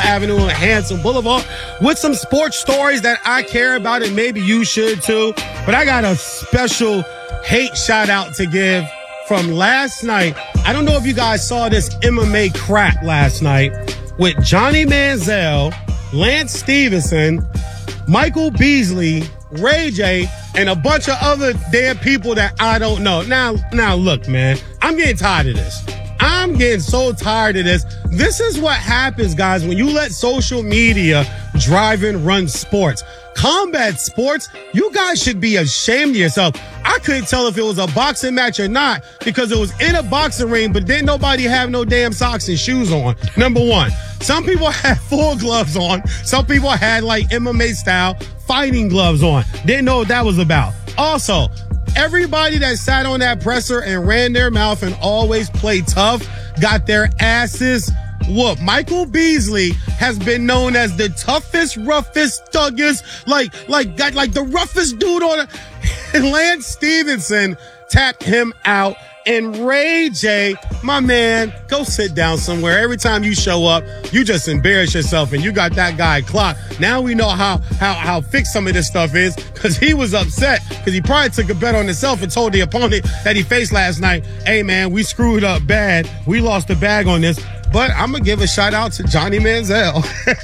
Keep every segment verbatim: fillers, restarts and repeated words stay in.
Avenue and Hanson Boulevard with some sports stories that I care about, and maybe you should too. But I got a special hate shout out to give from last night. I don't know if you guys saw this M M A crap last night with Johnny Manziel, Lance Stevenson, Michael Beasley, Ray J, and a bunch of other damn people that I don't know. Now, now look, man, I'm getting tired of this. I'm getting so tired of this. This is what happens, guys, when you let social media drive and run sports. Combat sports, you guys should be ashamed of yourself. I couldn't tell if it was a boxing match or not because it was in a boxing ring, but didn't nobody have no damn socks and shoes on. Number one. Some people had full gloves on. Some people had like M M A style fighting gloves on. Didn't know what that was about. Also, everybody that sat on that presser and ran their mouth and always played tough got their asses whooped. Michael Beasley has been known as the toughest, roughest, thuggest, like, like, got like the roughest dude on it. And Lance Stevenson tapped him out. And Ray J, my man, go sit down somewhere. Every time you show up, you just embarrass yourself, and you got that guy clocked. Now we know how how how fixed some of this stuff is, because he was upset because he probably took a bet on himself and told the opponent that he faced last night, hey, man, we screwed up bad. We lost the bag on this. But I'm going to give a shout out to Johnny Manziel.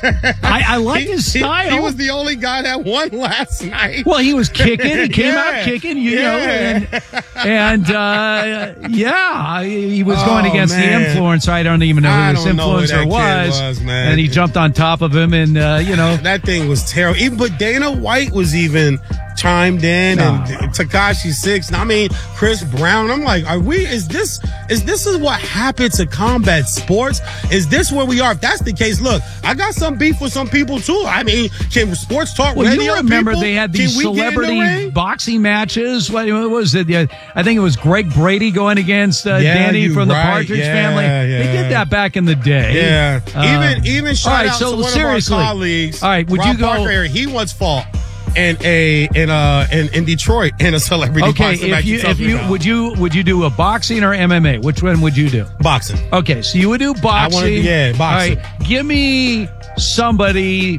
I, I like he, his style. He, he was the only guy that won last night. Well, he was kicking. He came yeah. out kicking, you yeah. know. And, and uh, yeah, he was oh, going against man. the influencer. I don't even know who I this don't know who influencer that was. kid was, man. And he jumped on top of him, and, uh, you know. That thing was terrible. Even, but Dana White was even chimed in, no. and Tekashi Six. I mean, Chris Brown. I'm like, are we, is this, is this is what happened to combat sports? Is this where we are? If that's the case, look, I got some beef with some people too. I mean, can sports talk well, radio you remember people? They had these Can we get in the celebrity ring? boxing matches. What was it? Yeah, I think it was Greg Brady going against uh, Yeah, Danny you from the right. Partridge Yeah, Family. yeah. They did that back in the day. Yeah. Uh, even even shout all right, out so to one seriously, of our colleagues. All right, would Rob you go? Parker, he once fought in a in a in, in Detroit in a celebrity Okay, boxing if match. you He tells if me you about. would you would you do a boxing or M M A? Which one would you do? boxing. Okay, so you would do boxing. I wanna- yeah, boxing. All right, give me somebody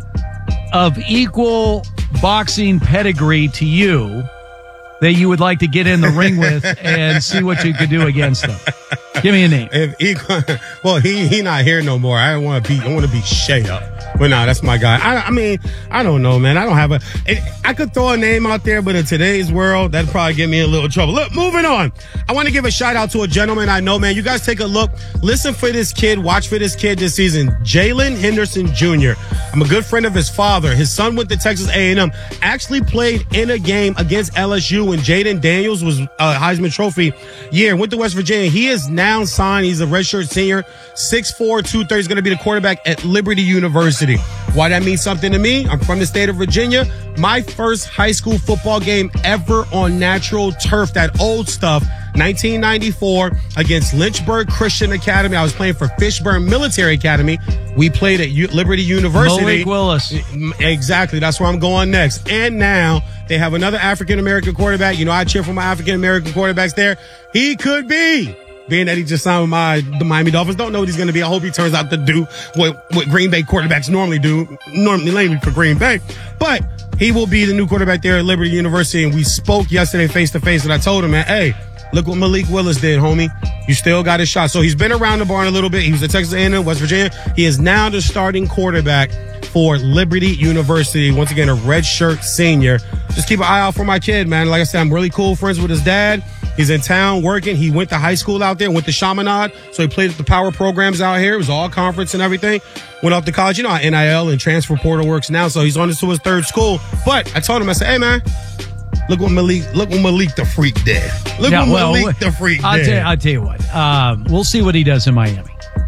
of equal boxing pedigree to you that you would like to get in the ring with and see what you could do against them. Give me a name. If he, well, he he not here no more. I want to be. I want to be Shay up. But nah, that's my guy. I, I mean, I don't know, man. I don't have a. It, I could throw a name out there, but in today's world, that'd probably get me in a little trouble. Look, moving on. I want to give a shout out to a gentleman I know, man. You guys take a look. Listen for this kid. Watch for this kid this season. Jalen Henderson Junior I'm a good friend of his father. His son went to Texas A and M. Actually played in a game against L S U when Jaden Daniels was a Heisman Trophy year. Went to West Virginia. He is now signed. He's a redshirt senior. six four, two thirty. He's going to be the quarterback at Liberty University. Why that means something to me? I'm from the state of Virginia. My first high school football game ever on natural turf, that old stuff, nineteen ninety-four against Lynchburg Christian Academy. I was playing for Fishburne Military Academy. We played at U- Liberty University. Malik Willis. Exactly. That's where I'm going next. And now they have another African-American quarterback. You know, I cheer for my African-American quarterbacks there. He could be. Being that he just signed with my the Miami Dolphins, don't know what he's going to be. I hope he turns out to do what, what Green Bay quarterbacks normally do, normally mainly for Green Bay. But he will be the new quarterback there at Liberty University. And we spoke yesterday face to face, and I told him, man, hey, look what Malik Willis did, homie. You still got his shot. So he's been around the barn a little bit. He was at Texas A and M, West Virginia. He is now the starting quarterback for Liberty University. Once again, a redshirt senior. Just keep an eye out for my kid, man. Like I said, I'm really cool friends with his dad. He's in town working. He went to high school out there, went to Chaminade. So he played at the power programs out here. It was all conference and everything. Went off to college. You know how N I L and transfer portal works now. So he's on to his third school. But I told him, I said, hey, man, look what Malik, look what Malik the Freak did. Look Yeah, what well, Malik the Freak I'll did. tell, I'll tell you what. Um, we'll see what he does in Miami.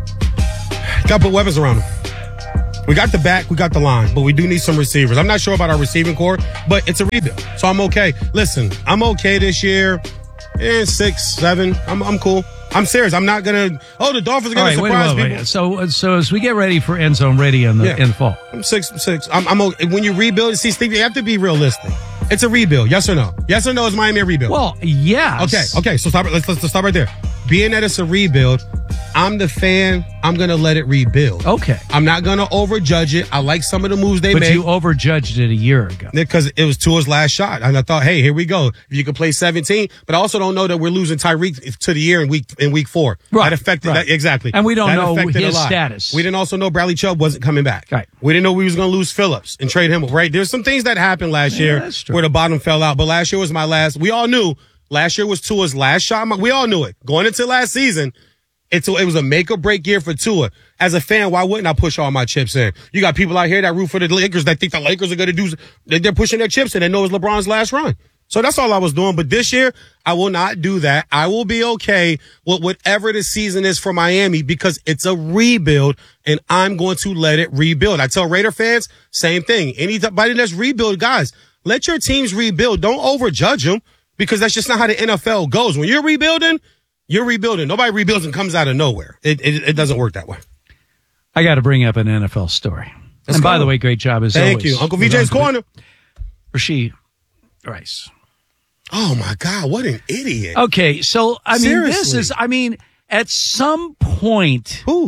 Got to put weapons around him. We got the back, we got the line, but we do need some receivers. I'm not sure about our receiving core, but it's a rebuild. So I'm okay. Listen, I'm okay this year. Eh, six, seven. I'm I'm cool. I'm serious. I'm not gonna. Oh, the Dolphins are gonna All right, surprise wait, wait, people. wait. So, so as we get ready for End Zone Ready in the Yeah. in the fall. I'm six, six. I'm, I'm okay. When you rebuild, see, Steve, you have to be realistic. It's a rebuild. Yes or no? Yes or no? Is Miami a rebuild? Well, yes. Okay, okay. So stop. Let's let's, let's stop right there. Being that it's a rebuild, I'm the fan. I'm going to let it rebuild. Okay. I'm not going to overjudge it. I like some of the moves they but made. you overjudged it a year ago. Because it was Tua's last shot. And I thought, hey, here we go. If you could play seventeen. But I also don't know that we're losing Tyreek to the year in week in week four. Right. That affected right. that. Exactly. And we don't that know affected his a lot. status. We didn't also know Bradley Chubb wasn't coming back. Right. We didn't know we was going to lose Phillips and trade him. Right. There's some things that happened last Yeah, year that's true. where the bottom fell out. But last year was my last. We all knew last year was Tua's last shot. We all knew it. Going into last season, It's a, it was a make or break year for Tua. As a fan, why wouldn't I push all my chips in? You got people out here that root for the Lakers that think the Lakers are going to do, they're pushing their chips in and know it's LeBron's last run. So that's all I was doing. But this year, I will not do that. I will be okay with whatever the season is for Miami because it's a rebuild and I'm going to let it rebuild. I tell Raider fans, same thing. Anybody that's rebuild, guys, let your teams rebuild. Don't overjudge them because that's just not how the N F L goes. When you're rebuilding, You're rebuilding. Nobody rebuilds and comes out of nowhere. It it, it doesn't work that way. I got to bring up an N F L story. Let's and go. by the way, great job as Thank always. you. Uncle V J's Corner. Rasheed Rice. Oh, my God. What an idiot. Okay, so, I mean, Seriously. this is, I mean, at some point, Ooh.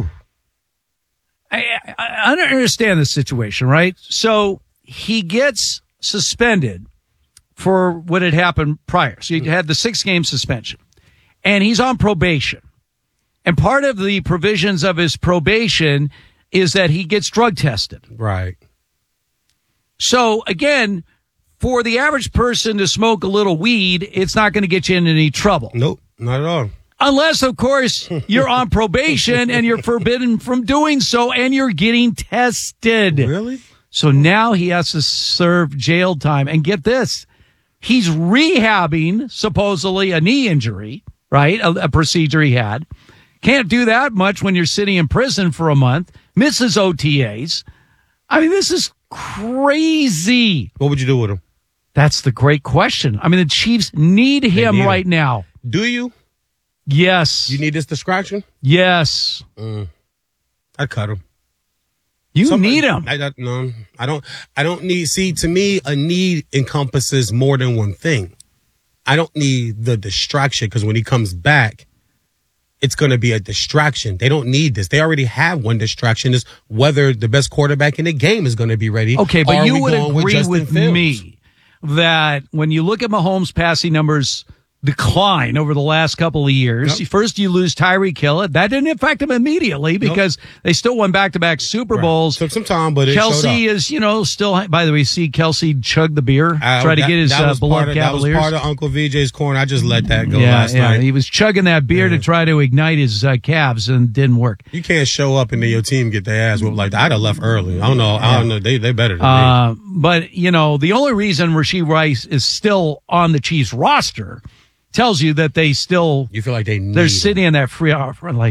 I, I, I don't understand the situation, right? So he gets suspended for what had happened prior. So he had the six-game suspension. And he's on probation. And part of the provisions of his probation is that he gets drug tested. Right. So, again, for the average person to smoke a little weed, it's not going to get you in any trouble. Nope. Not at all. Unless, of course, you're on probation and you're forbidden from doing so and you're getting tested. Really? So now he has to serve jail time. And get this, he's rehabbing supposedly a knee injury. Right? A, a procedure he had. Can't do that much when you're sitting in prison for a month. Misses O T As. I mean, this is crazy. What would you do with him? That's the great question. I mean, the Chiefs need him need right him. now. Do you? Yes. You need this distraction? Yes. Mm. I'd cut him. You Somebody- need him. I, I, no, I don't. I don't need. See, to me, a need encompasses more than one thing. I don't need the distraction because when he comes back, it's going to be a distraction. They don't need this. They already have one distraction is whether the best quarterback in the game is going to be ready. Okay, but Are you we would going agree Justin with Fields? me that when you look at Mahomes' passing numbers decline over the last couple of years, Yep. first you lose Tyreek Hill. That didn't affect him immediately because they still won back-to-back Super Right. Bowls. Took some time, but it showed Kelsey up. is, you know, still, by the way, see Kelsey chug the beer, Uh, try to that- get his that uh, was part beloved of, That Cavaliers. was part of Uncle V J's corner. I just let that go yeah, last yeah. night. He was chugging that beer to try to ignite his uh, calves and didn't work. You can't show up and then your team get their ass whooped like that. I'd have left early. I don't know. I don't know. They they better than me. Uh, but, you know, the only reason Rasheed Rice is still on the Chiefs roster tells you that they still, You feel like they need they're him. sitting in that free offer. Like,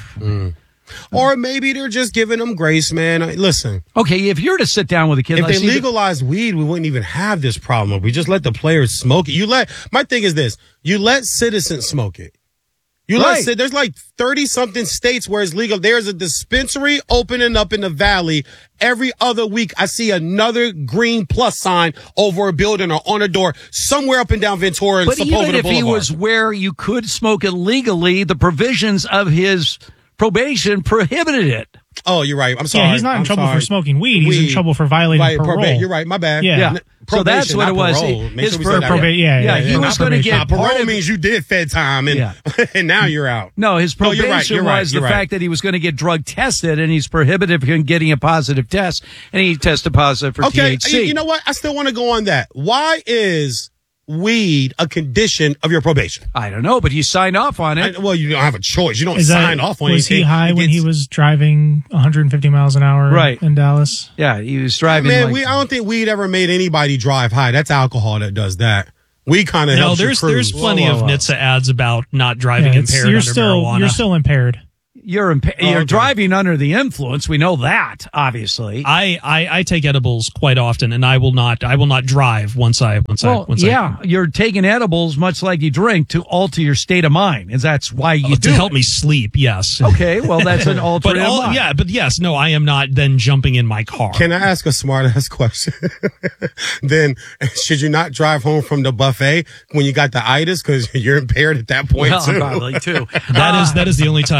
Or maybe they're just giving them grace, man. I- Listen, okay, if you're to sit down with a kid, if like, they see, the- legalized weed, we wouldn't even have this problem. We just let the players smoke it. You let, my thing is this, you let citizens smoke it. You let, Right. ci- there's like thirty something states where it's legal. There's a dispensary opening up in the valley. Every other week, I see another green plus sign over a building or on a door somewhere up and down Ventura and but even Sepulveda if he Boulevard. was where you could smoke it legally, the provisions of his probation prohibited it. Oh, you're right. I'm sorry. Yeah, he's not in I'm trouble sorry. for smoking weed. He's Weed. in trouble for violating Right, parole. probate. You're right. My bad. Yeah. Yeah. N- So that's probation, what not it was. parole. Make His sure we per- say that probate- right. yeah, Yeah, yeah, he yeah. was Not going to probation. get Nah, parole part of means you did fed time and, Yeah. and now you're out. No, his No, probation you're right, you're right, was you're the right. fact that he was going to get drug tested, and he's prohibited from getting a positive test, and he tested positive for Okay, T H C. you, you know what? I still want to go on that. Why is weed a condition of your probation? I don't know, but you signed off on it. I, well, you don't have a choice. You don't Is sign that, off on was anything. he high It when he gets- was driving one hundred fifty miles an hour Right. in Dallas? Yeah, he was driving. Man, like, we, I don't think weed ever made anybody drive high. That's alcohol that does that. We kind of No, helps there's you there's cruise. plenty Whoa, of whoa, whoa. N H T S A ads about not driving Yeah, it's- impaired you're under still marijuana. you're still impaired. you're impa- Oh, you're okay. driving under the influence. We know that, obviously. I, I I take edibles quite often, and I will not I will not drive once I once I well, once yeah, you're taking edibles much like you drink to alter your state of mind, and that's why you I, do to help it. me sleep. Yes. Okay, well, that's an alternate. But all, mind. yeah, but yes, no, I am not then jumping in my car. Can I ask a smart ass question? Then should you not drive home from the buffet when you got the itis because you're impaired at that point Well, too? probably too. That is that is the only time you should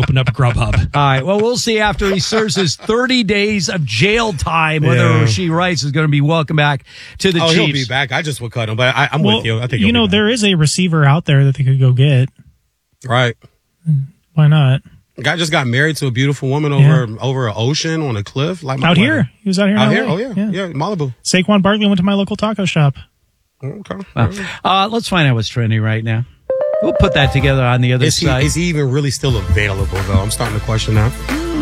opened up Grubhub. All right. Well, we'll see after he serves his thirty days of jail time whether Yeah. Rashee Rice is going to be welcome back to the Oh, Chiefs. he'll be back. I just would cut him, but I, I'm Well, with you. I think you he'll know be there is a receiver out there that they could go get. back. Right. Why not? Guy just got married to a beautiful woman Yeah. over over an ocean on a cliff. Like my Out wedding. here, he was out here. in Out L A. here? Oh yeah. yeah, Malibu. Saquon Barkley went to my local taco shop. Okay. Well, uh, let's find out what's trending right now. We'll put that together on the other Is he side. is he even really still available though? I'm starting to question that.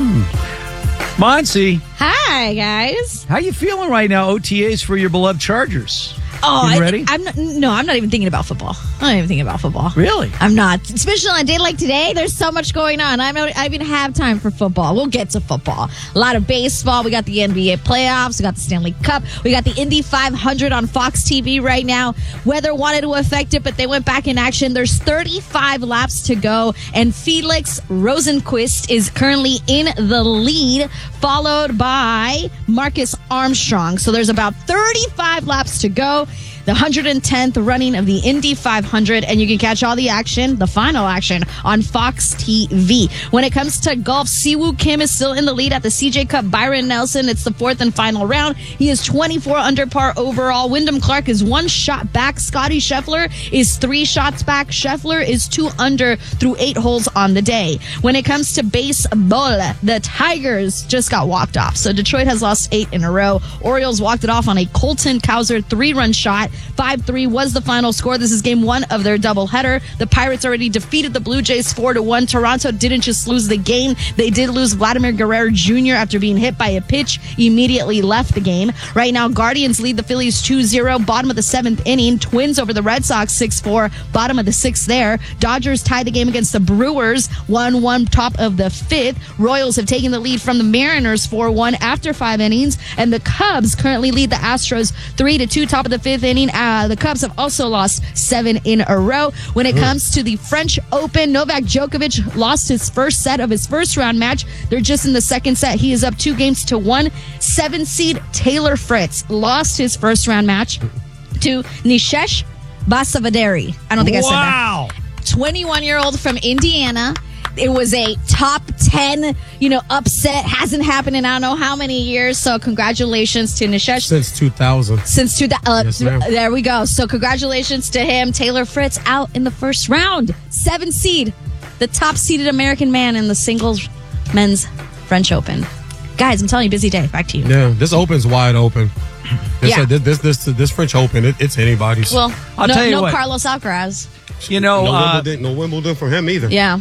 Monty, Hi, guys. how you feeling right now? O T As for your beloved Chargers. Oh, You I, ready? I'm not, no, I'm not even thinking about football. I'm not even thinking about football. Really? I'm not. Especially on a day like today, there's so much going on. I don't I even have time for football. We'll get to football. A lot of baseball. We got the N B A playoffs. We got the Stanley Cup. We got the Indy five hundred on Fox T V right now. Weather wanted to affect it, but they went back in action. There's thirty-five laps to go, and Felix Rosenqvist is currently in the lead, followed by Marcus Armstrong. So there's about thirty-five laps to go. The one hundred tenth running of the Indy five hundred, and you can catch all the action, the final action, on Fox T V. When it comes to golf, Siwoo Kim is still in the lead at the C J Cup. Byron Nelson, it's the fourth and final round. He is twenty-four under par overall. Wyndham Clark is one shot back. Scotty Scheffler is three shots back. Scheffler is two under through eight holes on the day. When it comes to baseball, the Tigers just got walked off. So Detroit has lost eight in a row. Orioles walked it off on a Colton Cowser three-run shot. five three was the final score. This is game one of their doubleheader. The Pirates already defeated the Blue Jays four to one. Toronto didn't just lose the game. They did lose Vladimir Guerrero Junior after being hit by a pitch. Immediately left the game. Right now, Guardians lead the Phillies two zero. Bottom of the seventh inning. Twins over the Red Sox six four. Bottom of the sixth there. Dodgers tied the game against the Brewers one one. Top of the fifth. Royals have taken the lead from the Mariners four one after five innings. And the Cubs currently lead the Astros three to two. Top of the fifth inning. Uh, the Cubs have also lost seven in a row. When it comes to the French Open, Novak Djokovic lost his first set of his first round match. They're just in the second set. He is up two games to one. Seven seed Taylor Fritz lost his first round match to Nishesh Basavaderi. I don't think I said that. Wow. twenty-one year old from Indiana. It was a top ten, you know, upset. Hasn't happened in I don't know how many years. So congratulations to Nishesh. Since two thousand. Since two, uh, Yes, ma'am. there we go. So congratulations to him. Taylor Fritz out in the first round. Seven seed. The top seeded American man in the singles men's French Open. Guys, I'm telling you, busy day. Back to you. Yeah, this Open's wide open. This, Yeah. uh, this, this, this, this French Open, it, it's anybody's. Well, I'll no, tell you no what. Carlos Alcaraz. You know, no, uh, Wimbledon, no Wimbledon for him either. Yeah.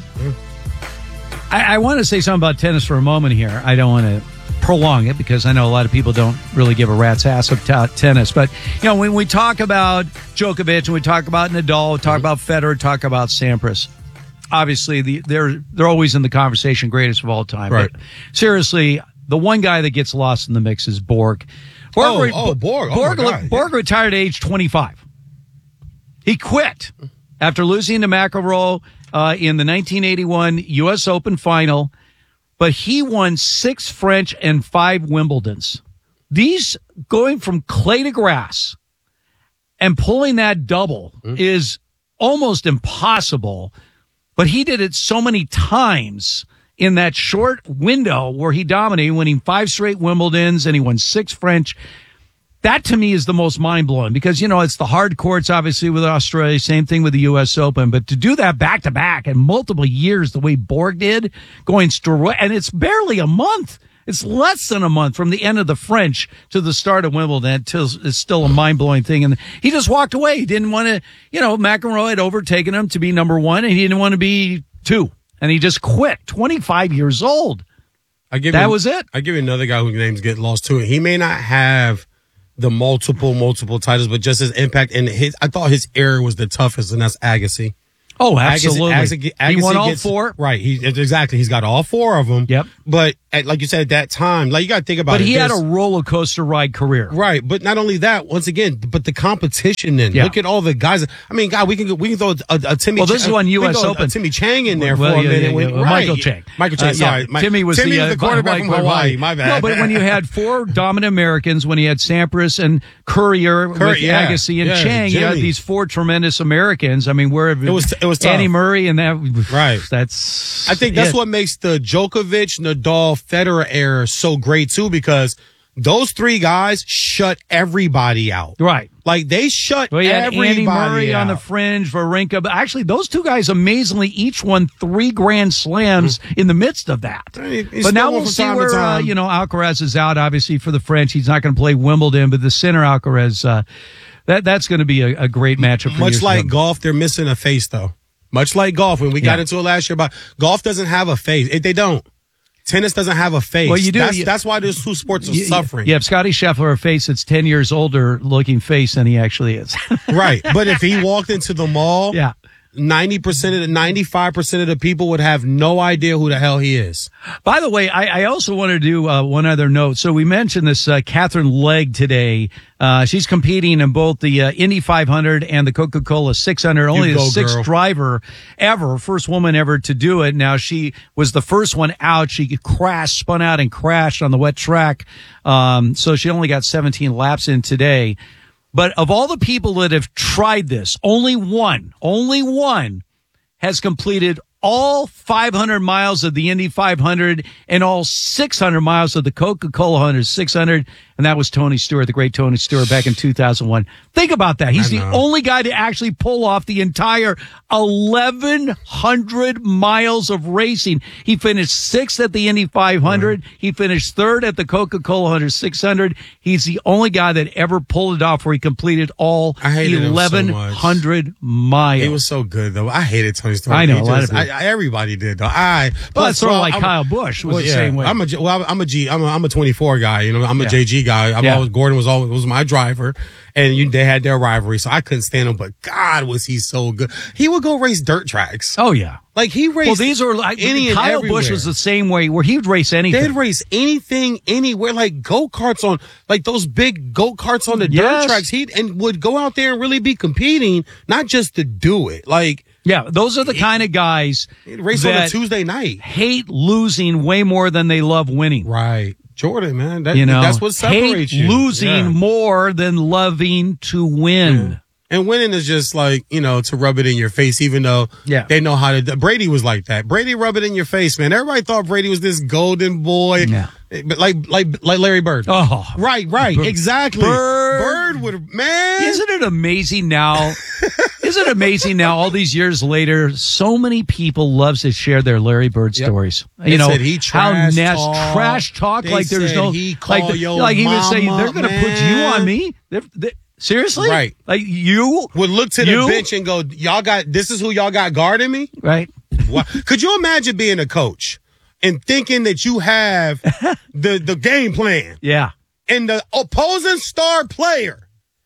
I, I want to say something about tennis for a moment here. I don't want to prolong it because I know a lot of people don't really give a rat's ass of t- tennis. But, you know, when we talk about Djokovic and we talk about Nadal, we talk Mm-hmm. about Federer, talk about Sampras, obviously the, they're they're always in the conversation, greatest of all time. Right. But seriously, the one guy that gets lost in the mix is Borg. Borg, Oh, re- oh, Borg. Oh, Borg, my God. Borg retired at age twenty-five. He quit after losing to McEnroe uh, in the nineteen eighty-one U S Open final, but he won six French and five Wimbledons. These going from clay to grass and pulling that double Mm. is almost impossible, but he did it so many times in that short window where he dominated, winning five straight Wimbledons and he won six French. That to me is the most mind blowing because, you know, it's the hard courts, obviously, with Australia, same thing with the U S Open, but to do that back to back in multiple years, the way Borg did, going straight, and it's barely a month. It's less than a month from the end of the French to the start of Wimbledon. It's still a mind blowing thing. And he just walked away. He didn't want to, you know, McEnroe had overtaken him to be number one and he didn't want to be two. And he just quit. twenty-five years old. I give That you, was it. I give you another guy whose names get lost too. He may not have the multiple, multiple titles, but just his impact and his, I thought his era was the toughest, and that's Agassi. Oh, Agassi- absolutely. Agassi- he Agassi won all gets- four. Right. He, exactly. He's got all four of them. Yep. But at, like you said, at that time, like you got to think about But it. he had a There's- roller coaster ride career. Right, but not only that. Once again, but the competition. Then Yeah. look at all the guys. I mean, God, we can go- we can throw a, a Timmy. Well, this Ch- is one we U S can throw Open. A Timmy Chang in there Well, for a yeah, minute. yeah, when- yeah. right. Michael Chang. Michael Chang. Uh, sorry, yeah. My- Timmy was Timmy the, was uh, the quarterback from Mike- Hawaii. My bad. No, but when you had four dominant Americans, when you had Sampras and Courier Curry, with yeah. Agassi and Yeah, Chang, you had Jimmy. these four tremendous Americans. I mean, where It was- it was tough. Andy Murray and that. Right. That's. I think that's it. what makes the Djokovic, Nadal, Federer era so great too, because those three guys shut everybody out. Right. Like they shut Well, you had everybody Andy Murray out. on the fringe, Wawrinka. But actually, those two guys amazingly each won three Grand Slams in the midst of that. He- he's But now still one we'll from see time to where, uh, time. you know, Alcaraz is out, obviously, for the French. He's not going to play Wimbledon, but the center Alcaraz, uh, that that's going to be a, a great matchup for Much years to like come. golf, they're missing a face though. Much like golf, when we got Yeah. into it last year, about golf doesn't have a face. It, they don't. Tennis doesn't have a face. Well, you do- That's, you- that's why those two sports are You- suffering. You have Scotty Scheffler, a face that's ten years older looking face than he actually is. Right. But if he walked into the mall, yeah. ninety percent of the ninety-five percent of the people would have no idea who the hell he is. By the way, I, I also want to do uh, one other note. So we mentioned this uh, Catherine Legg today. Uh, she's competing in both the uh, Indy five hundred and the Coca-Cola six hundred. Only You the go, sixth girl. driver ever, first woman ever to do it. Now, she was the first one out. She crashed, spun out and crashed on the wet track. Um, so she only got seventeen laps in today. But of all the people that have tried this, only one, only one has completed all five hundred miles of the Indy five hundred and all six hundred miles of the Coca-Cola six hundred. And that was Tony Stewart, the great Tony Stewart, back in two thousand one. Think about that. He's I the know. only guy to actually pull off the entire eleven hundred miles of racing. He finished sixth at the Indy five hundred. Mm-hmm. He finished third at the Coca-Cola six hundred. He's the only guy that ever pulled it off where he completed all I hated him so much. eleven hundred miles. He was so good though. I hated Tony Stewart. I know, He a lot just- of people. I, I, everybody did though. I Well, plus, that's sort of well, like I'm- Kyle Busch was well, the yeah, same way. I'm a G- well, I'm a G. I'm a, I'm a twenty-four guy. You know, I'm a Yeah. J G guy. I'm Yeah. always Gordon was always was my driver, and you, they had their rivalry, so I couldn't stand him. But God, was he so good? He would go race dirt tracks. Oh yeah. Like he raced. Well, these are like any and Kyle everywhere. Busch was the same way where he'd race anything. They'd race anything, anywhere, like go karts on, like those big go karts on the Yes. dirt tracks. He and would go out there and really be competing, not just to do it. Like Yeah, those are the kind of guys he'd race on a that Tuesday night. hate losing way more than they love winning. Right, Jordan, man. That, You know, that's what separates hate you. losing Yeah. more than loving to win. Yeah. And winning is just like, you know, to rub it in your face, even though Yeah. they know how to. do- Brady was like that. Brady rub it in your face, man. Everybody thought Brady was this golden boy. Yeah. But like, like, like Larry Bird. Oh, Right, right. Bird- Exactly. Bird. Bird would, man. isn't it amazing now? Isn't it amazing now? All these years later, so many people loves to share their Larry Bird Yep. stories. They You know said he how trash nas- talk. trash talk They like there's said no he like, call the- your like he would say mama, they're going to put you man. on me. They're, they seriously, Right. Like you would look to the You? bench and go, y'all got, this is who y'all got guarding me? right? Wow. Could you imagine being a coach and thinking that you have the, the game plan Yeah. and the opposing star player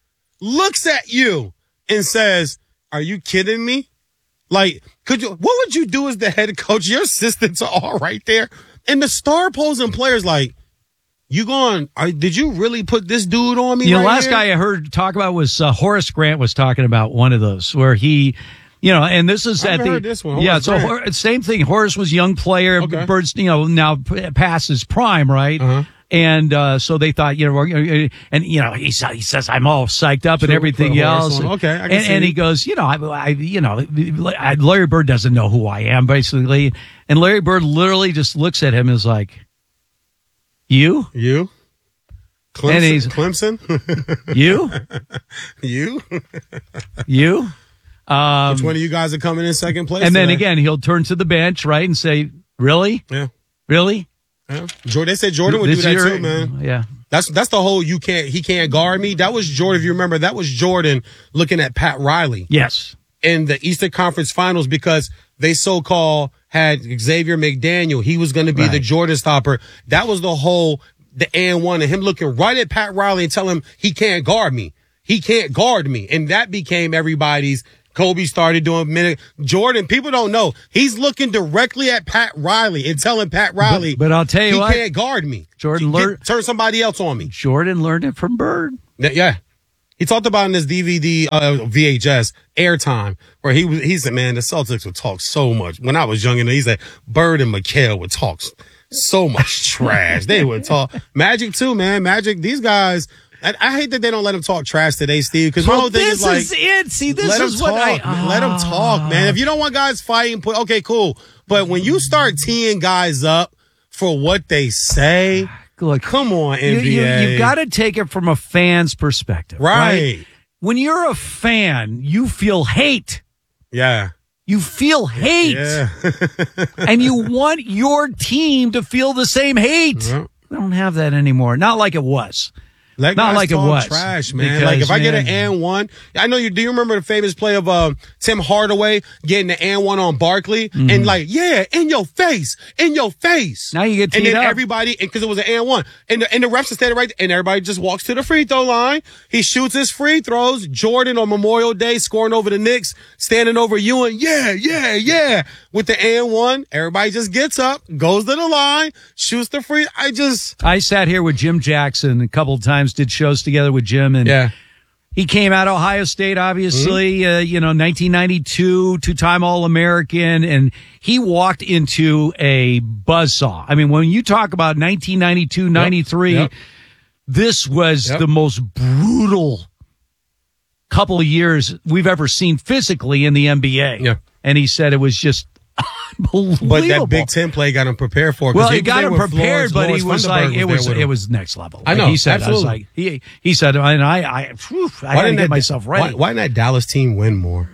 looks at you and says, are you kidding me? Like, could you, what would you do as the head coach? Your assistants are all right there. And the star opposing player's like, you going, are, did you really put this dude on me? You know, right last here? guy I heard talk about was uh, Horace Grant was talking about one of those where he, you know, and this is I at haven't the heard this one. yeah. Horace So Grant. Hor- same thing. Horace was a young player. Okay. Bird's, you know, now p- past his prime, right? Uh-huh. And uh, so they thought, you know, we're- and you know, he sa- he says I'm all psyched up and True. everything Put Horace else. on. Okay, I can and, see and he it. goes, you know, I, I, you know, I, Larry Bird doesn't know who I am, basically. And Larry Bird literally just looks at him and is like, "You, You? And he's- Clemson? Clemson? you, you? you." Um, Which one of you guys are coming in second place? And then today? again, he'll turn to the bench, right, and say, "Really, Yeah. really." Yeah. Jordan, they said Jordan would do This that year- too, man. Yeah, That's that's the whole you can't he can't guard me. That was Jordan. If you remember, that was Jordan looking at Pat Riley yes, in the Eastern Conference Finals because they so called had Xavier McDaniel. He was going to be Right. the Jordan stopper. That was the whole the and one and him looking right at Pat Riley and telling him he can't guard me. He can't guard me, and that became everybody's Kobe started doing minute. Jordan, people don't know. He's looking directly at Pat Riley and telling Pat Riley, But, but I'll tell you he what, can't guard me. Jordan Get- learned- turn somebody else on me. Jordan learned it from Bird. Yeah. He talked about in this D V D, uh, V H S, Airtime, where he was, he said, man, the Celtics would talk so much. When I was young, and he said, Bird and McHale would talk so much trash. They would talk. Magic, too, man. Magic, these guys, I, I hate that they don't let them talk trash today, Steve, because my Well, whole thing this is like, is it. See, this let is them what talk. I. Let them talk, man. If you don't want guys fighting, put, okay, cool. But when you start teeing guys up for what they say, Look, come on, N you, B A. you, you've got to take it from a fan's perspective. Right. right? When you're a fan, you feel hate. Yeah. You feel hate. Yeah. And you want your team to feel the same hate. Yeah. We don't have that anymore. Not like it was. Let Not guys like it talk was. trash, man. Because, like if I get an man- and one, I know you. Do you remember the famous play of uh, Tim Hardaway getting the and one on Barkley Mm-hmm. and like, yeah, in your face, in your face. Now you get and teed then up. everybody, because it was an and one, and the, and the refs are standing right, and everybody just walks to the free throw line. He shoots his free throws. Jordan on Memorial Day scoring over the Knicks, standing over Ewing. Yeah, yeah, yeah. With the and one, everybody just gets up, goes to the line, shoots the free. I just. I sat here with Jim Jackson a couple of times, did shows together with Jim, and Yeah. he came out of Ohio State, obviously, Mm-hmm. uh, you know, nineteen ninety-two, two-time All-American, and he walked into a buzzsaw. I mean, when you talk about nineteen ninety-two, ninety-three, Yep. this was Yep. the most brutal couple of years we've ever seen physically in the N B A. Yeah. And he said it was just unbelievable. But that Big Ten play got him prepared for it. 'cause Well, he was got there him with prepared, Flores. but he Lawrence was Thunderberg like, it there was, with it him. was next level. I Like know, he said, I was absolutely. like, he, he said, and I, I, whew, I had to get myself Why, ready. why didn't that Dallas team win more?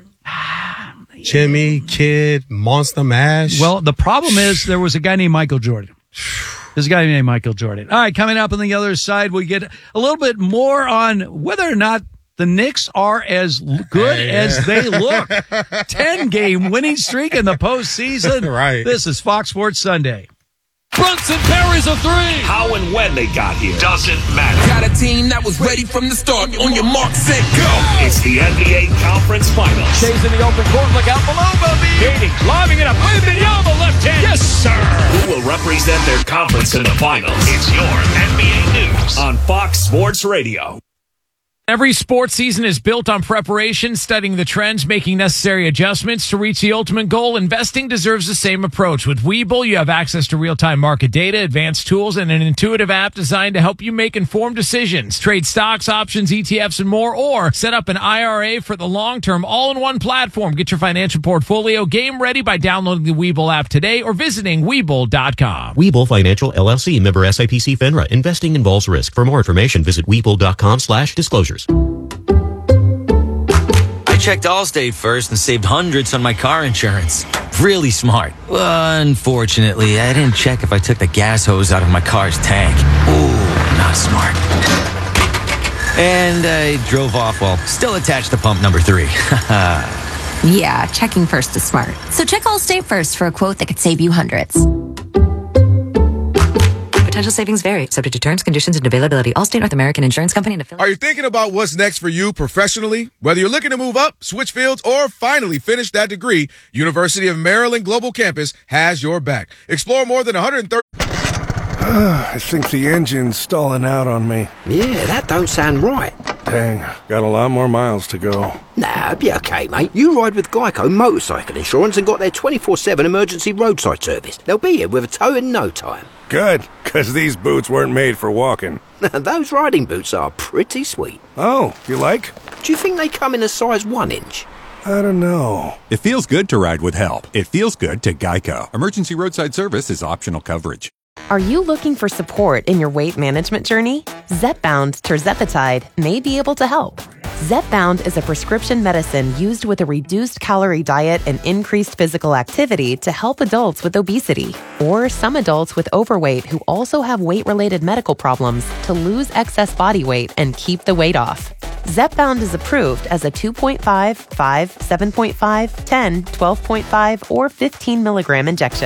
Jimmy, Kid, Monster Mash. Well, the problem is there was a guy named Michael Jordan. There's a guy named Michael Jordan. All right, coming up on the other side, we get a little bit more on whether or not the Knicks are as l- good Hey, as they look. ten-game winning streak in the postseason. Right. This is Fox Sports Sunday. Brunson buries a three. How and when they got here doesn't matter. Got a team that was ready from the start. On your mark, set, go. It's the N B A Conference Finals. Chase in the open court. Look out below, Bobby. Gating, lobbing it up. Wembanyama left hand. Yes, sir. Who will represent their conference in the finals? It's your N B A News on Fox Sports Radio. Every sports season is built on preparation, studying the trends, making necessary adjustments to reach the ultimate goal. Investing deserves the same approach. With Webull, you have access to real-time market data, advanced tools, and an intuitive app designed to help you make informed decisions. Trade stocks, options, E T Fs, and more, or set up an I R A for the long term, all-in-one platform. Get your financial portfolio game ready by downloading the Webull app today or visiting Webull dot com. Webull Financial, L L C, member S I P C FINRA. Investing involves risk. For more information, visit Webull dot com slash disclosures. I checked Allstate first and saved hundreds on my car insurance. Really smart. Unfortunately, I didn't check if I took the gas hose out of my car's tank. Ooh, not smart. And I drove off while still attached to pump number three. Yeah, checking first is smart. So check Allstate first for a quote that could save you hundreds. Potential savings vary, subject to terms, conditions, and availability. Allstate North American Insurance Company and affiliates. Are you thinking about what's next for you professionally? Whether you're looking to move up, switch fields, or finally finish that degree, University of Maryland Global Campus has your back. Explore more than one hundred thirty... I think the engine's stalling out on me. Yeah, that don't sound right. Dang, got a lot more miles to go. Nah, be okay, mate. You ride with Geico Motorcycle Insurance and got their twenty-four seven emergency roadside service. They'll be here with a tow in no time. Good, because these boots weren't made for walking. Those riding boots are pretty sweet. Oh, you like? Do you think they come in a size one inch? I don't know. It feels good to ride with help. It feels good to Geico. Emergency roadside service is optional coverage. Are you looking for support in your weight management journey? Zepbound tirzepatide may be able to help. Zepbound is a prescription medicine used with a reduced calorie diet and increased physical activity to help adults with obesity or some adults with overweight who also have weight-related medical problems to lose excess body weight and keep the weight off. Zepbound is approved as a two point five, five, seven point five, ten, twelve point five, or fifteen milligram injection.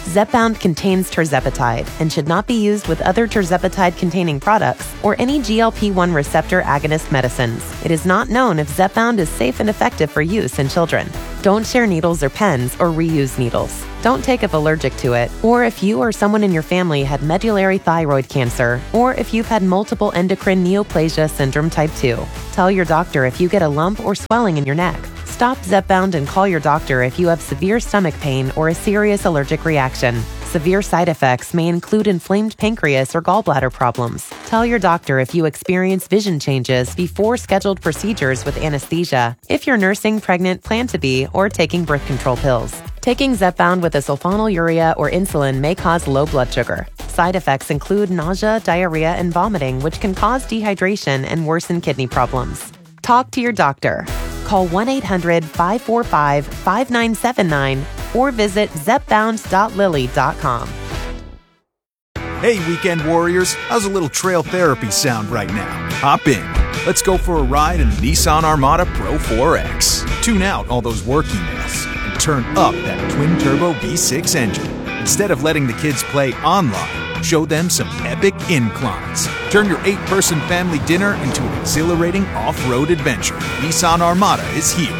Zepbound contains tirzepatide and should not be used with other tirzepatide-containing products or any G L P one receptor agonist medicines. It is not known if Zepbound is safe and effective for use in children. Don't share needles or pens or reuse needles. Don't take if allergic to it, or if you or someone in your family had medullary thyroid cancer, or if you've had multiple endocrine neoplasia syndrome type two. Tell your doctor if you get a lump or swelling in your neck. Stop Zepbound and call your doctor if you have severe stomach pain or a serious allergic reaction. Severe side effects may include inflamed pancreas or gallbladder problems. Tell your doctor if you experience vision changes before scheduled procedures with anesthesia, if you're nursing, pregnant, plan to be, or taking birth control pills. Taking Zepbound with a sulfonylurea or insulin may cause low blood sugar. Side effects include nausea, diarrhea, and vomiting, which can cause dehydration and worsen kidney problems. Talk to your doctor. Call one eight hundred five four five five nine seven nine or visit zepbound dot lilly dot com. Hey, weekend warriors, how's a little trail therapy sound right now? Hop in. Let's go for a ride in the Nissan Armada Pro four X. Tune out all those work emails and turn up that twin-turbo V six engine. Instead of letting the kids play online, show them some epic inclines. Turn your eight-person family dinner into an exhilarating off-road adventure. Nissan Armada is here.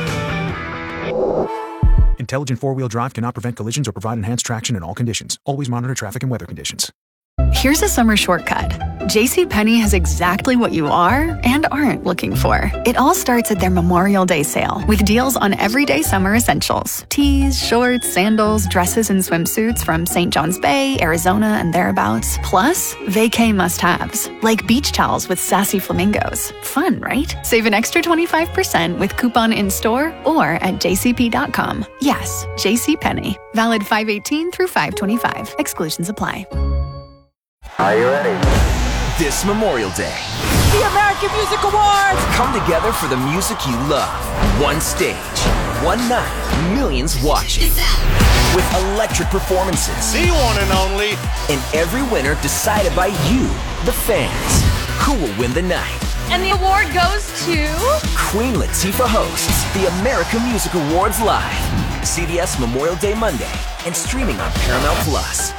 Intelligent four-wheel drive cannot prevent collisions or provide enhanced traction in all conditions. Always monitor traffic and weather conditions. Here's a summer shortcut. JCPenney has exactly what you are and aren't looking for. It all starts at their Memorial Day sale with deals on everyday summer essentials. Tees, shorts, sandals, dresses, and swimsuits from Saint John's Bay, Arizona, and thereabouts. Plus, vacay must-haves, like beach towels with sassy flamingos. Fun, right? Save an extra twenty-five percent with coupon in-store or at j c p dot com. Yes, JCPenney. Valid five eighteen through five twenty-five. Exclusions apply. Are you ready? This Memorial Day, The American Music Awards! come together for the music you love. One stage, one night, millions watching. With electric performances. The one and only. And every winner decided by you, the fans. Who will win the night? And the award goes to... Queen Latifah hosts the American Music Awards live. C B S Memorial Day Monday and streaming on Paramount Plus.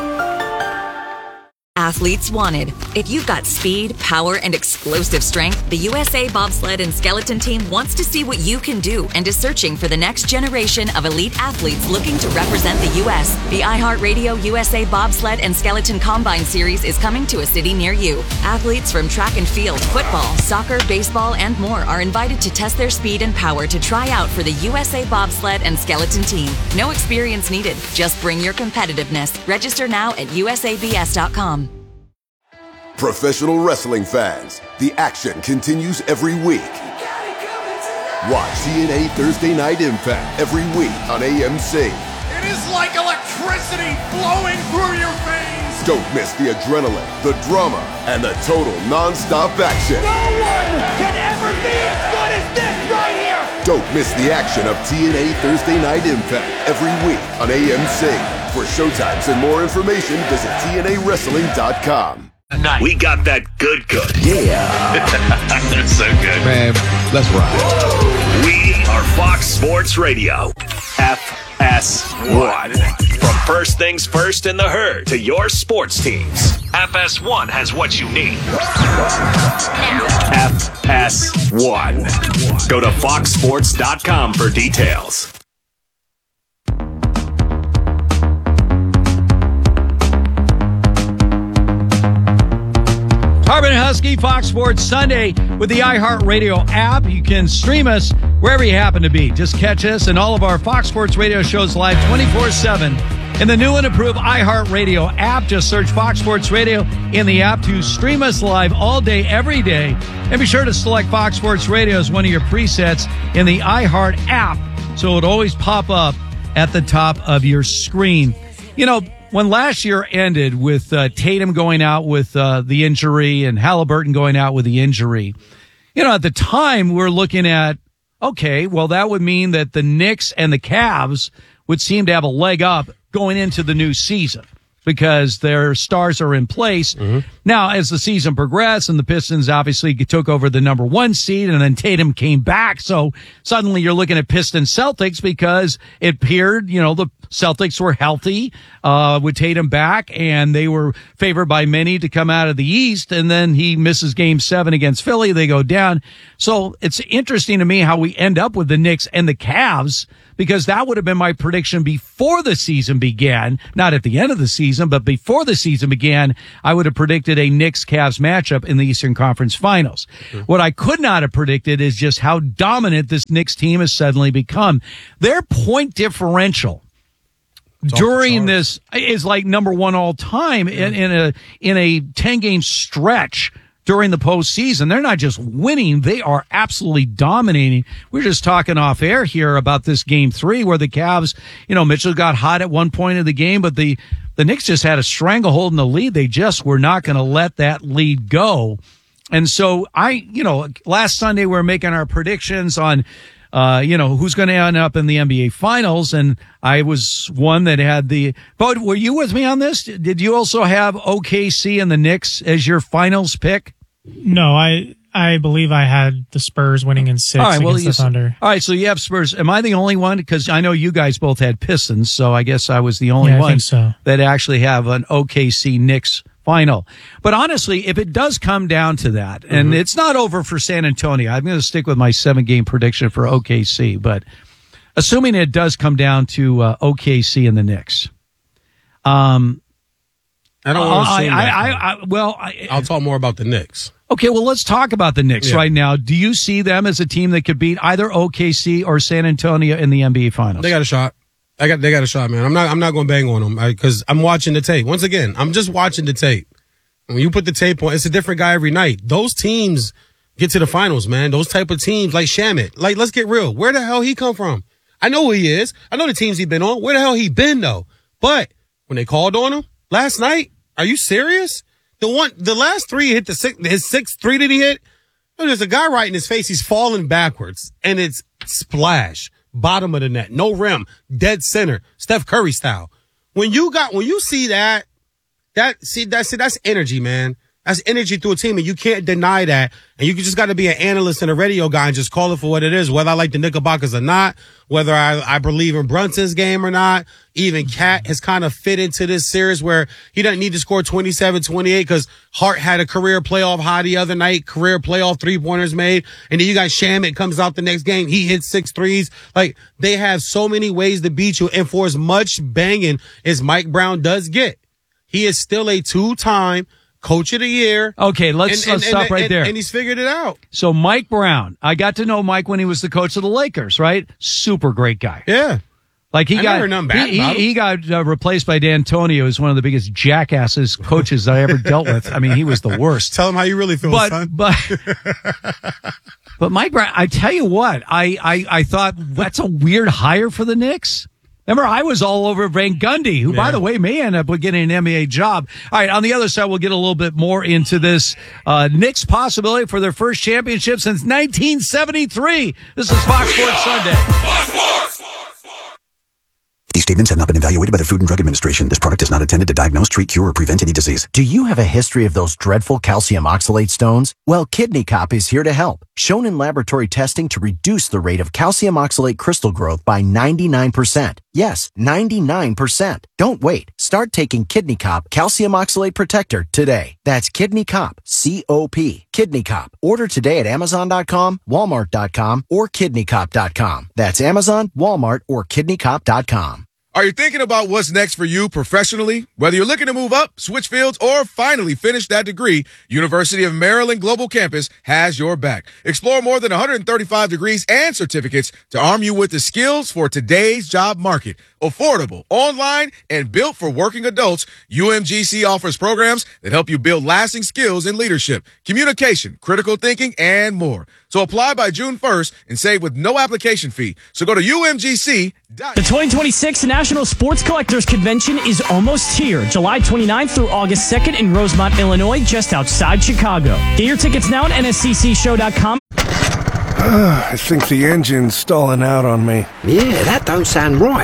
Athletes wanted. If you've got speed, power, and explosive strength, the U S A Bobsled and Skeleton Team wants to see what you can do and is searching for the next generation of elite athletes looking to represent the U S. The iHeartRadio U S A Bobsled and Skeleton Combine Series is coming to a city near you. Athletes from track and field, football, soccer, baseball, and more are invited to test their speed and power to try out for the U S A Bobsled and Skeleton Team. No experience needed. Just bring your competitiveness. Register now at U S A B S dot com. Professional wrestling fans, the action continues every week. Watch T N A Thursday Night Impact every week on A M C. It is like electricity flowing through your veins. Don't miss the adrenaline, the drama, and the total non-stop action. No one can ever be as good as this right here. Don't miss the action of T N A Thursday Night Impact every week on A M C. For showtimes and more information, visit T N A wrestling dot com. Nice. We got that good good. Yeah. That's so good. Man, let's ride. We are Fox Sports Radio. F S one. From first things first in the herd to your sports teams, F S one has what you need. F S one. Go to fox sports dot com for details. Harbin and Husky, Fox Sports Sunday with the iHeartRadio app. You can stream us wherever you happen to be. Just catch us and all of our Fox Sports Radio shows live twenty-four seven in the new and improved iHeartRadio app. Just search Fox Sports Radio in the app to stream us live all day, every day. And be sure to select Fox Sports Radio as one of your presets in the iHeart app, so it'll always pop up at the top of your screen. You know, when last year ended with uh, Tatum going out with uh, the injury and Halliburton going out with the injury, you know, at the time we're looking at, okay, well, that would mean that the Knicks and the Cavs would seem to have a leg up going into the new season. because their stars are in place. Mm-hmm. Now, as the season progressed and the Pistons obviously took over the number one seed and then Tatum came back. So suddenly you're looking at Pistons Celtics because it appeared, you know, the Celtics were healthy, uh, with Tatum back and they were favored by many to come out of the East. And then he misses game seven against Philly. They go down. So it's interesting to me how we end up with the Knicks and the Cavs, because that would have been my prediction before the season began, not at the end of the season, but before the season began. I would have predicted a Knicks-Cavs matchup in the Eastern Conference Finals. Mm-hmm. What I could not have predicted is just how dominant this Knicks team has suddenly become. Their point differential during this is like number one all time yeah. in, in a in a ten-game stretch. During the postseason, they're not just winning, they are absolutely dominating. We're just talking off air here about this game three where the Cavs, you know, Mitchell got hot at one point of the game, but the, the Knicks just had a stranglehold in the lead. They just were not going to let that lead go. And so I, you know, last Sunday we were making our predictions on, uh, you know, who's going to end up in the N B A Finals. And I was one that had the, but were you with me on this? Did you also have O K C and the Knicks as your finals pick? No, I I believe I had the Spurs winning in six all right, well, against the Thunder. All right, so you have Spurs. Am I the only one? Because I know you guys both had Pistons, so I guess I was the only yeah, I one think so. that actually have an O K C Knicks final. But honestly, if it does come down to that, mm-hmm. and it's not over for San Antonio, I'm going to stick with my seven-game prediction for O K C, but assuming it does come down to uh, O K C and the Knicks. Um, I don't want to I, assume I, that. I, I, well, I, I'll talk more about the Knicks. Okay, well, let's talk about the Knicks yeah. right now. Do you see them as a team that could beat either O K C or San Antonio in the N B A Finals? They got a shot. I got. They got a shot, man. I'm not. I'm not going to bang on them because I'm watching the tape. Once again, I'm just watching the tape. When you put the tape on, it's a different guy every night. Those teams get to the finals, man. Those type of teams, like Shamet. Like, let's get real. Where the hell he come from? I know who he is. I know the teams he been on. Where the hell he been though? But when they called on him last night, are you serious? The one, the last three hit the six, his sixth three that he hit. There's a guy right in his face. He's falling backwards and it's splash, bottom of the net, no rim, dead center, Steph Curry style. When you got, when you see that, that, see, that's, that's energy, man. That's energy through a team, and you can't deny that. And you just got to be an analyst and a radio guy and just call it for what it is, whether I like the Knickerbockers or not, whether I, I believe in Brunson's game or not. Even Cat has kind of fit into this series where he doesn't need to score twenty-seven, twenty-eight because Hart had a career playoff high the other night, career playoff three-pointers made. And then you got Shamet comes out the next game. He hits six threes. Like, they have so many ways to beat you. And for as much banging as Mike Brown does get, he is still a two-time Coach of the Year. Okay, let's, and, let's and, stop and, right and, there. And he's figured it out. So Mike Brown, I got to know Mike when he was the coach of the Lakers, right? Super great guy. Yeah. Like he I got, never known bad he, about he, him. he got uh, replaced by D'Antonio as one of the biggest jackasses coaches I ever dealt with. I mean, he was the worst. Tell him how you really feel, but, son. But, but Mike Brown, I tell you what, I, I, I thought that's a weird hire for the Knicks. Remember, I was all over Van Gundy, who, yeah. by the way, may end up with getting an N B A job. All right, on the other side, we'll get a little bit more into this uh, Knicks possibility for their first championship since nineteen seventy-three. This is Fox Sports Sunday. Fox Sports! These statements have not been evaluated by the Food and Drug Administration. This product is not intended to diagnose, treat, cure, or prevent any disease. Do you have a history of those dreadful calcium oxalate stones? Well, Kidney Cop is here to help. Shown in laboratory testing to reduce the rate of calcium oxalate crystal growth by ninety-nine percent. Yes, ninety-nine percent. Don't wait. Start taking Kidney Cop Calcium Oxalate Protector today. That's Kidney Cop, C O P. Kidney Cop. Order today at Amazon dot com, Walmart dot com, or Kidney Cop dot com. That's Amazon, Walmart, or Kidney Cop dot com. Are you thinking about what's next for you professionally? Whether you're looking to move up, switch fields, or finally finish that degree, University of Maryland Global Campus has your back. Explore more than one hundred thirty-five degrees and certificates to arm you with the skills for today's job market. Affordable, online, and built for working adults, U M G C offers programs that help you build lasting skills in leadership, communication, critical thinking, and more. So apply by June first and save with no application fee. So go to U M G C dot The twenty twenty-six National Sports Collectors Convention is almost here, July twenty-ninth through August second in Rosemont, Illinois, just outside Chicago. Get your tickets now at N S C C show dot com. I think the engine's stalling out on me. Yeah, that don't sound right.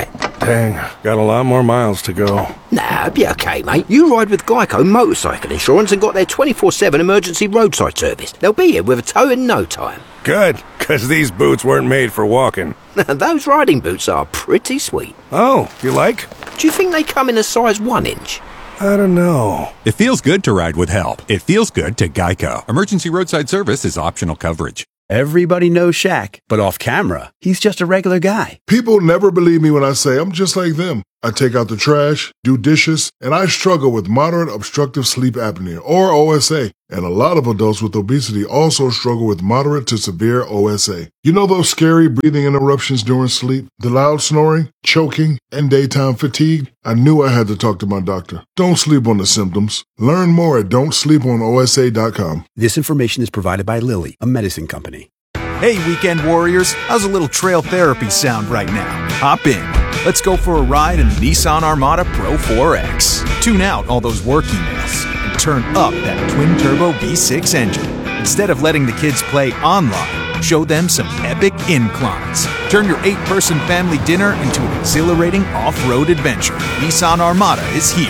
Dang, got a lot more miles to go. Nah, be okay, mate. You ride with Geico Motorcycle Insurance and got their twenty-four seven emergency roadside service. They'll be here with a tow in no time. Good, because these boots weren't made for walking. Those riding boots are pretty sweet. Oh, you like? Do you think they come in a size one inch? I don't know. It feels good to ride with help. It feels good to Geico. Emergency roadside service is optional coverage. Everybody knows Shaq, but off camera, he's just a regular guy. People never believe me when I say I'm just like them. I take out the trash, do dishes, and I struggle with moderate obstructive sleep apnea, or O S A. And a lot of adults with obesity also struggle with moderate to severe O S A. You know those scary breathing interruptions during sleep, the loud snoring, choking, and daytime fatigue? I knew I had to talk to my doctor. Don't sleep on the symptoms. Learn more at don't sleep on O S A dot com. This information is provided by Lilly, a medicine company. Hey, weekend warriors, how's a little trail therapy sound right now? Hop in. Let's go for a ride in the Nissan Armada Pro four X. Tune out all those work emails and turn up that twin-turbo V six engine. Instead of letting the kids play online, show them some epic inclines. Turn your eight-person family dinner into an exhilarating off-road adventure. Nissan Armada is here.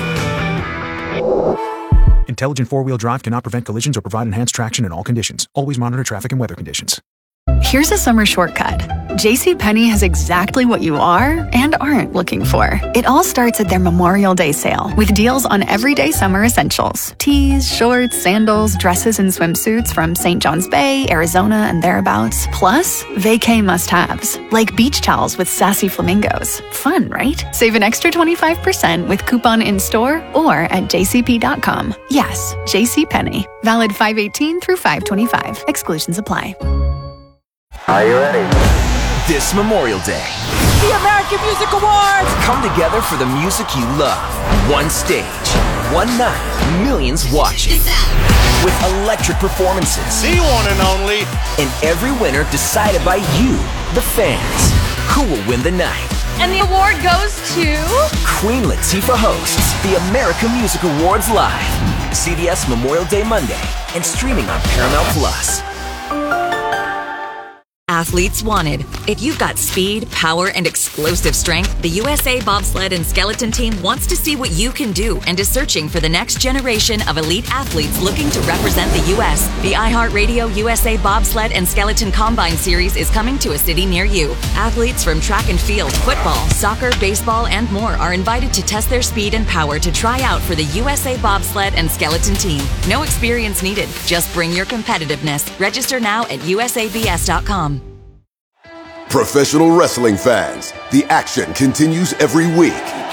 Intelligent four-wheel drive cannot prevent collisions or provide enhanced traction in all conditions. Always monitor traffic and weather conditions. Here's a summer shortcut. JCPenney has exactly what you are and aren't looking for. It all starts at their Memorial Day sale with deals on everyday summer essentials. Tees, shorts, sandals, dresses, and swimsuits from Saint John's Bay, Arizona, and thereabouts. Plus, vacay must-haves, like beach towels with sassy flamingos. Fun, right? Save an extra twenty-five percent with coupon in-store or at j c p dot com. Yes, JCPenney. Valid five eighteen through five twenty-five. Exclusions apply. Are you ready? This Memorial Day, The American Music Awards! come together for the music you love. One stage, one night, millions watching. With electric performances. The one and only. And every winner decided by you, the fans. Who will win the night? And the award goes to Queen Latifah hosts the American Music Awards live. C B S Memorial Day Monday and streaming on Paramount Plus. Athletes wanted. If you've got speed, power, and explosive strength, the U S A Bobsled and Skeleton Team wants to see what you can do and is searching for the next generation of elite athletes looking to represent the U S. The iHeartRadio U S A Bobsled and Skeleton Combine Series is coming to a city near you. Athletes from track and field, football, soccer, baseball, and more are invited to test their speed and power to try out for the U S A Bobsled and Skeleton Team. No experience needed. Just bring your competitiveness. Register now at U S A B S dot com. Professional wrestling fans, the action continues every week.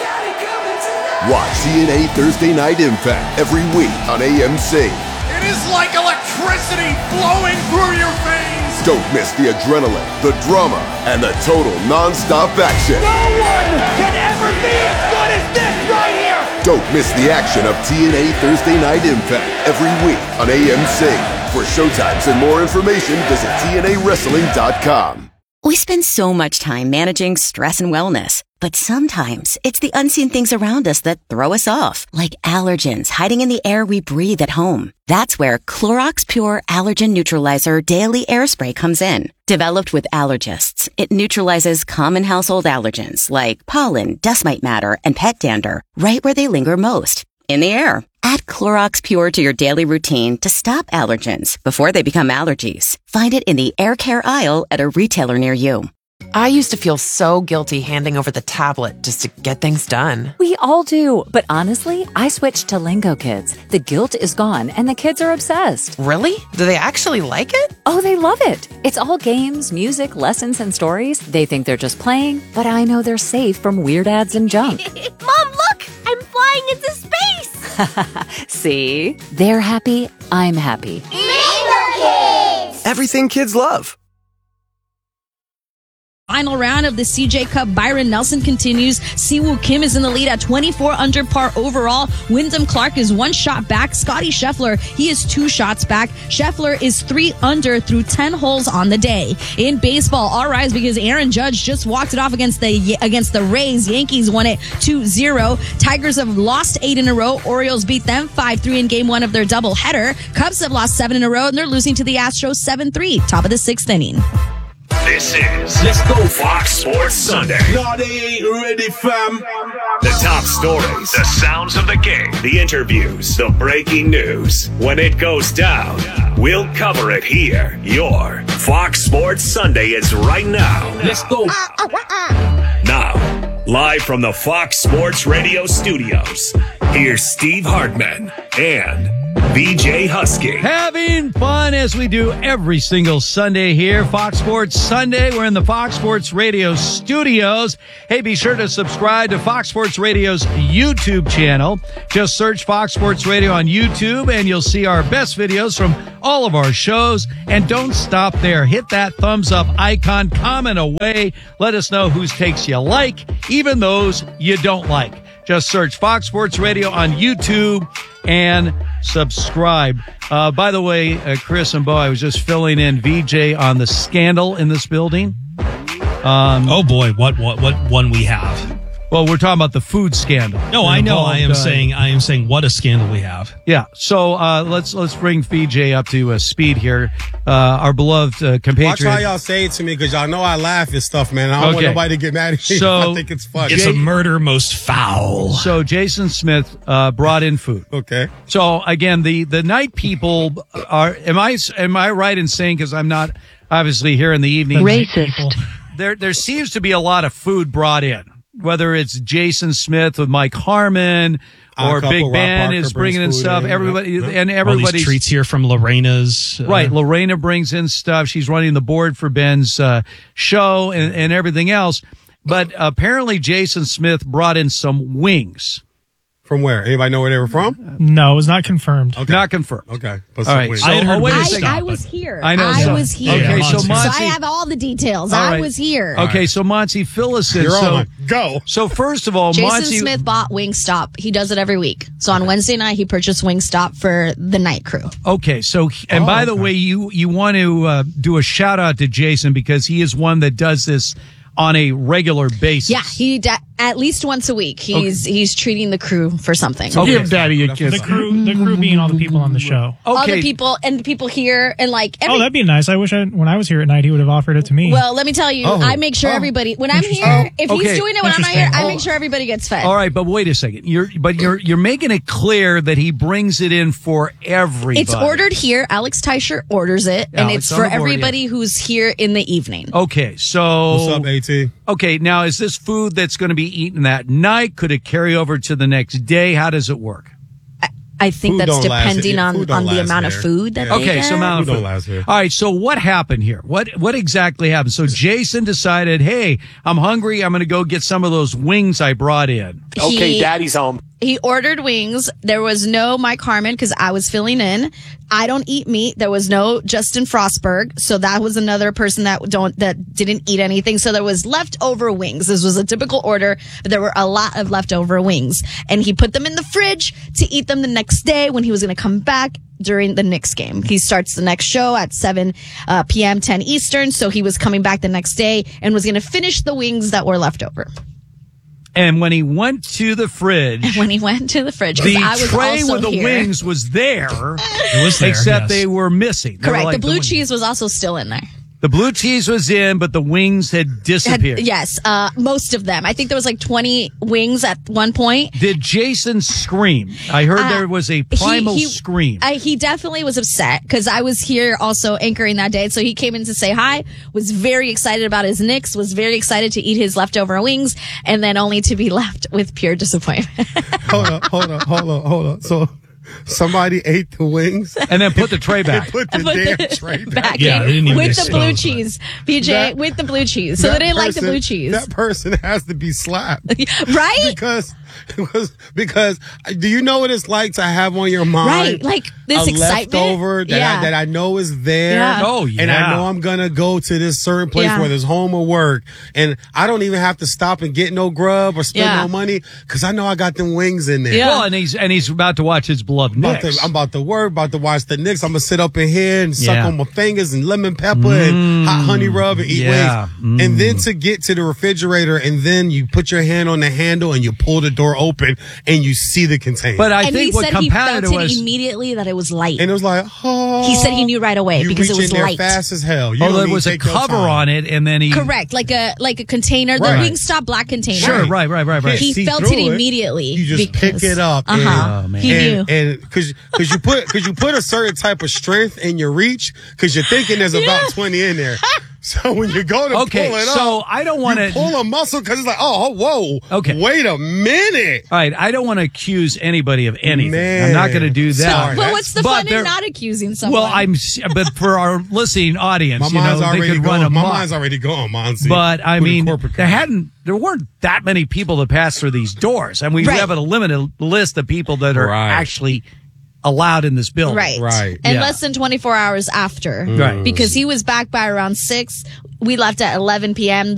Watch T N A Thursday Night Impact every week on A M C. It is like electricity flowing through your veins. Don't miss the adrenaline, the drama, and the total non-stop action. No one can ever be as good as this right here. Don't miss the action of T N A Thursday Night Impact every week on A M C. For showtimes and more information, visit T N A wrestling dot com. We spend so much time managing stress and wellness, but sometimes it's the unseen things around us that throw us off, like allergens hiding in the air we breathe at home. That's where Clorox Pure Allergen Neutralizer Daily Air Spray comes in. Developed with allergists, it neutralizes common household allergens like pollen, dust mite matter, and pet dander right where they linger most, in the air. Add Clorox Pure to your daily routine to stop allergens before they become allergies. Find it in the air care aisle at a retailer near you. I used to feel so guilty handing over the tablet just to get things done. We all do, but honestly, I switched to Lingo Kids. The guilt is gone and the kids are obsessed. Really? Do they actually like it? Oh, they love it. It's all games, music, lessons, and stories. They think they're just playing, but I know they're safe from weird ads and junk. Mom, look! I'm flying into space! See? They're happy, I'm happy. Lingo Kids! Everything kids love. Final round of the C J Cup, Byron Nelson continues. Siwoo Kim is in the lead at twenty-four under par overall. Wyndham Clark is one shot back. Scotty Scheffler, he is two shots back. Scheffler is three under through ten holes on the day. In baseball, all rise because Aaron Judge just walked it off against the against the Rays. Yankees won it two zero. Tigers have lost eight in a row. Orioles beat them five three in game one of their doubleheader. Cubs have lost seven in a row, and they're losing to the Astros seven three. Top of the sixth inning. This is Let's Go Fox Sports Sunday. No, they ain't ready, fam. The top stories, the sounds of the game, the interviews, the breaking news. When it goes down, we'll cover it here. Your Fox Sports Sunday is right now. Let's go. Now, live from the Fox Sports Radio studios, here's Steve Hartman and V J Husky. Having fun as we do every single Sunday here. Fox Sports Sunday. We're in the Fox Sports Radio studios. Hey, be sure to subscribe to Fox Sports Radio's YouTube channel. Just search Fox Sports Radio on YouTube and you'll see our best videos from all of our shows. And don't stop there. Hit that thumbs up icon. Comment away. Let us know whose takes you like, even those you don't like. Just search Fox Sports Radio on YouTube and subscribe. Uh, by the way, uh, Chris and Bo, I was just filling in V J on the scandal in this building. Um, oh boy, what what what one we have? Well, we're talking about the food scandal. No, I know. I am uh, saying I am saying what a scandal we have. Yeah. So uh, let's let's bring V J up to uh, speed here. Uh, our beloved uh, compatriot. Watch how y'all say it to me because y'all know I laugh and stuff, man. I don't okay. want nobody to get mad at me. So I think it's funny. It's a murder most foul. So Jason Smith uh, brought in food. Okay. So again, the the night people are. Am I am I right in saying, because I'm not obviously here in the evening? Racist. There there seems to be a lot of food brought in. Whether it's Jason Smith with Mike Harmon or Big Ben is bringing in stuff. Everybody yeah. and All everybody's these treats here from Lorena's. Uh, right. Lorena brings in stuff. She's running the board for Ben's uh, show and, and everything else. But apparently Jason Smith brought in some wings. From where? Anybody know where they were from? No, it was not confirmed. Okay. Not confirmed. Okay. All right. So, I, had heard oh, wait a I, second. I was here. I know. I so. was here. Okay, yeah, so Monty. Monty. So I have all the details. All I right. was here. Okay, right. so Monty, fill us in. You're so, on. Go. So first of all, Jason Monty Smith bought Wingstop. He does it every week. So on Wednesday night, he purchased Wingstop for the night crew. Okay, so and Oh, by the okay. way, you you want to uh, do a shout out to Jason because he is one that does this on a regular basis. Yeah, he da- at least once a week. He's Okay. he's treating the crew for something. So Okay. give Daddy a kiss. The crew, the crew being all the people on the show. All Okay. the people and the people here and like every, Oh, that'd be nice. I wish I, when I was here at night, he would have offered it to me. well, let me tell you, Oh. I make sure Oh. everybody when I'm here, Oh, if okay. he's doing it when I'm not here, Interesting. I make sure everybody gets fed. All right, but wait a second. You're but you're you're making it clear that he brings it in for everybody. It's ordered here. Alex Teicher orders it, and Alex it's on for the board, everybody who's here in the evening. Okay, so What's up, AT? Okay, now is this food that's going to be eaten that night? Could it carry over to the next day? How does it work? I think Food that's don't last- depending yeah, on, food don't on the last amount of there. food that Yeah. they Okay, get. so amount of Food don't food. last here. All right, so what happened here? What what exactly happened? So Jason decided, hey, I'm hungry. I'm going to go get some of those wings I brought in. Okay, Daddy's home. He ordered wings. There was no Mike Harmon because I was filling in. I don't eat meat. There was no Justin Frostberg, so that was another person that don't that didn't eat anything. So there was leftover wings. This was a typical order, but there were a lot of leftover wings, and he put them in the fridge to eat them the next day when he was going to come back during the Knicks game. He starts the next show at seven uh, p.m. ten Eastern, so he was coming back the next day and was going to finish the wings that were left over. And when he went to the fridge, And when he went to the fridge, 'cause the I was tray also with the here. wings was there. It was there, except yes. they were missing. They were Correct. like the blue wing- cheese was also still in there. The blue cheese was in, but the wings had Had- disappeared. yes, uh, most of them. I think there was like twenty wings at one point. Did Jason scream? I heard Uh, there was a primal he, he, scream. I, he definitely was upset because I was here also anchoring that day. So he came in to say hi, was very excited about his Knicks, was very excited to eat his leftover wings, and then only to be left with pure disappointment. Hold on, hold on, hold on, hold on. So somebody ate the wings and then put the tray back. put the Put damn the- tray back. back Yeah, in they didn't even with the blue expose that. cheese, B J, That- with the blue cheese. So they That didn't like the person- blue cheese, That person has to be slapped. right? Because because because do you know what it's like to have on your mind Right, like this a excitement? leftover that Yeah. I, that I know is there. Yeah. Oh, And I yeah. know I'm gonna go to this certain place, Yeah. whether it's home or work, and I don't even have to stop and get no grub or spend Yeah. no money because I know I got them wings in there. Yeah. Well, and he's and he's about to watch his blood I'm about, Knicks. to, I'm about to work, about to watch the Knicks. I'm gonna sit up in here and suck Yeah. on my fingers and lemon pepper and hot honey rub and eat yeah. wings. And then to get to the refrigerator and then you put your hand on the handle and you pull the door open and you see the container. But I and think he what said he compounded felt it was it immediately that it was light. And it was like, oh. He said he knew right away you because it reach was in there light. fast as hell. You oh, don't there even was a take your cover time. on it, and then he Correct, like a like a container, the Right. Wingstop black container. Sure, right, right, right, right. He See felt through it it. immediately. You just because, pick it up. Uh huh. Oh, man. He knew. And and because because you put because you put a certain type of strength in your reach because you're thinking there's about twenty in there. So when you go to Okay, pull it so up, I don't wanna- you pull a muscle because it's like, oh, whoa, Okay. wait a minute. All right, I don't want to accuse anybody of anything. Man. I'm not going to do that. Sorry. But what's the But fun there- in not accusing someone? Well, I'm, but for our listening audience, My you know, mind's they already could run gone. amok. My mind's already gone, Monty. But I With a mean, corporate there car. hadn't, there weren't that many people that passed through these doors, and we Right. have a limited list of people that are Right. actually allowed in this building. Right. Right. And Yeah. less than twenty-four hours after. Right. Because he was back by around six. We left at eleven p.m.